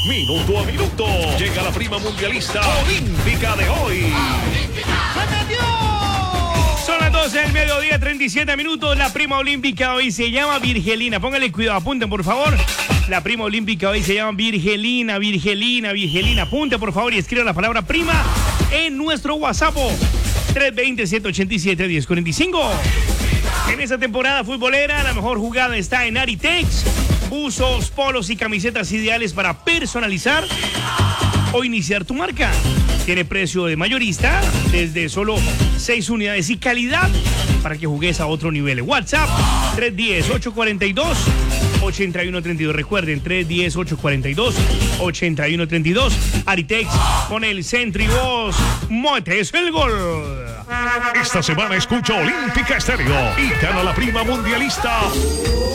Minuto a minuto. Llega la prima mundialista olímpica de hoy. Son las 12 del mediodía, 37 minutos. La prima olímpica hoy se llama Virgelina. Póngale cuidado, apunten por favor. La prima olímpica hoy se llama Virgelina. Apunte por favor y escriba la palabra prima en nuestro WhatsApp 320-787-1045. En esta temporada futbolera, la mejor jugada está en Aritex. Buzos, polos y camisetas ideales para personalizar o iniciar tu marca. Tiene precio de mayorista desde solo 6 unidades y calidad para que jugues a otro nivel. WhatsApp 310-842-8132. Recuerden, 310-842-8132. Aritex con el Centribos. Motes el gol. Esta semana escucha Olímpica Estéreo y gana la prima mundialista